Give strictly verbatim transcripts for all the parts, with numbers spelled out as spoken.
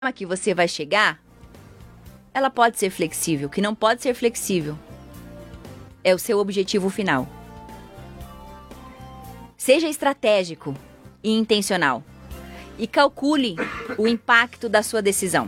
que você vai chegar, ela pode ser flexível. O que não pode ser flexível é o seu objetivo final. Seja estratégico e intencional e calcule o impacto da sua decisão.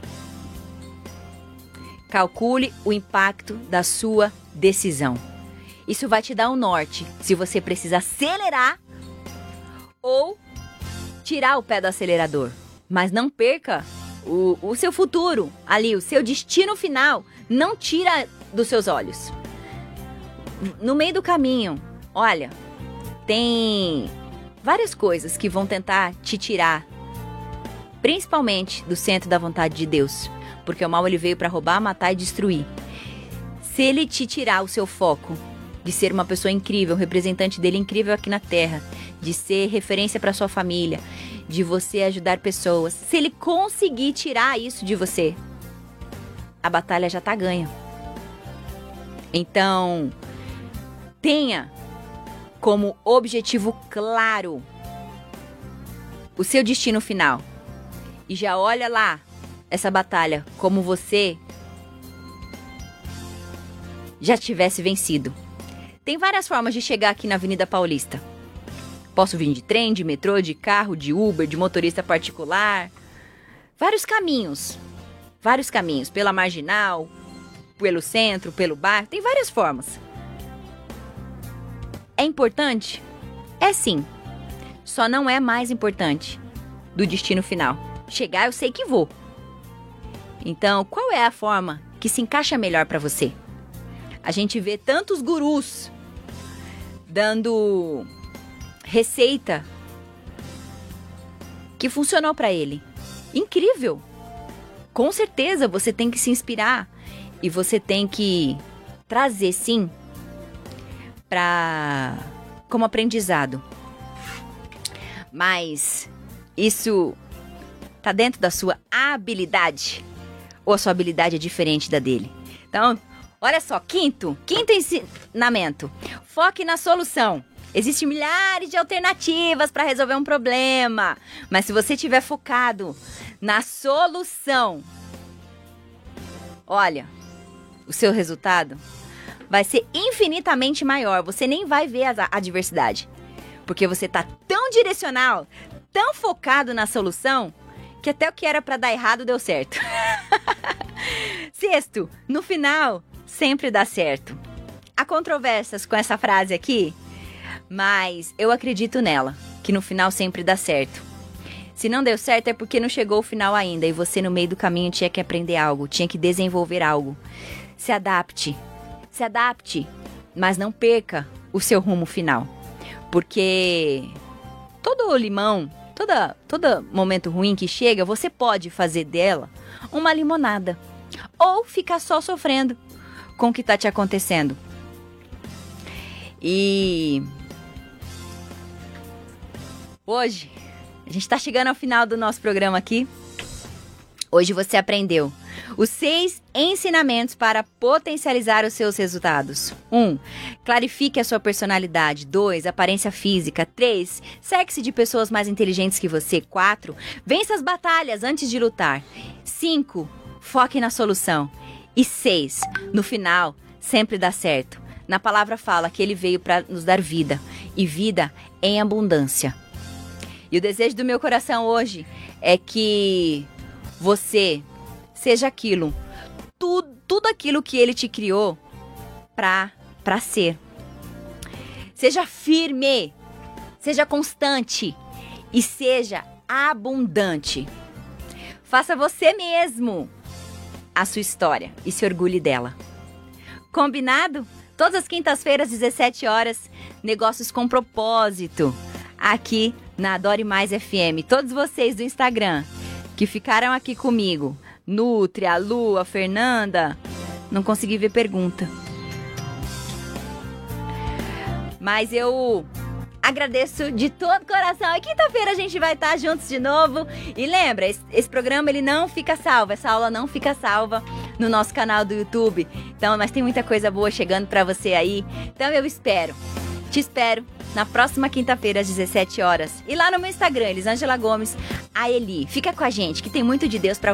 Calcule o impacto da sua decisão. Isso vai te dar um norte se você precisa acelerar ou tirar o pé do acelerador. Mas não perca o, o seu futuro ali, o seu destino final. Não tira dos seus olhos. No meio do caminho, olha, tem várias coisas que vão tentar te tirar, principalmente do centro da vontade de Deus. Porque o mal ele veio para roubar, matar e destruir. Se ele te tirar o seu foco de ser uma pessoa incrível, um representante dele incrível aqui na Terra, de ser referência para sua família, de você ajudar pessoas, se ele conseguir tirar isso de você, a batalha já tá ganha. Então, tenha como objetivo claro o seu destino final. E já olha lá essa batalha como você já tivesse vencido. Tem várias formas de chegar aqui na Avenida Paulista. Posso vir de trem, de metrô, de carro, de Uber, de motorista particular. Vários caminhos. Vários caminhos. Pela Marginal, pelo centro, pelo bairro. Tem várias formas. É importante? É sim. Só não é mais importante do destino final. Chegar eu sei que vou. Então, qual é a forma que se encaixa melhor para você? A gente vê tantos gurus dando receita que funcionou para ele. Incrível! Com certeza você tem que se inspirar e você tem que trazer, sim, para como aprendizado. Mas isso tá dentro da sua habilidade ou a sua habilidade é diferente da dele? Então, olha só, quinto, quinto ensinamento. Foque na solução. Existem milhares de alternativas para resolver um problema. Mas se você estiver focado na solução, olha, o seu resultado vai ser infinitamente maior. Você nem vai ver a adversidade. Porque você está tão direcional, tão focado na solução, que até o que era para dar errado deu certo. Sexto, no final, sempre dá certo. Há controvérsias com essa frase aqui, mas eu acredito nela, que no final sempre dá certo. Se não deu certo é porque não chegou o final ainda e você no meio do caminho tinha que aprender algo, tinha que desenvolver algo. Se adapte, se adapte, mas não perca o seu rumo final. Porque todo limão, toda, todo momento ruim que chega, você pode fazer dela uma limonada. Ou ficar só sofrendo com o que está te acontecendo. E hoje, a gente está chegando ao final do nosso programa aqui. Hoje você aprendeu os seis ensinamentos para potencializar os seus resultados. um. Clarifique a sua personalidade. dois. Aparência física. três. Cerque-se de pessoas mais inteligentes que você. quatro. Vença as batalhas antes de lutar. cinco. Foque na solução. E seis. No final, sempre dá certo. Na palavra fala que ele veio para nos dar vida. E vida em abundância. E o desejo do meu coração hoje é que você seja aquilo, tudo, tudo aquilo que ele te criou para para ser. Seja firme, seja constante e seja abundante. Faça você mesmo a sua história e se orgulhe dela. Combinado? Todas as quintas-feiras, dezessete horas, Negócios com Propósito, aqui na Adore Mais F M. Todos vocês do Instagram que ficaram aqui comigo, Nutri, a Lu, a Fernanda, não consegui ver pergunta. Mas eu agradeço de todo o coração. E quinta-feira a gente vai estar juntos de novo. E lembra, esse, esse programa ele não fica salvo, essa aula não fica salva no nosso canal do YouTube. Então, mas tem muita coisa boa chegando pra você aí. Então eu espero, te espero na próxima quinta-feira às dezessete horas. E lá no meu Instagram, Elisângela Gomes, a Eli. Fica com a gente, que tem muito de Deus pra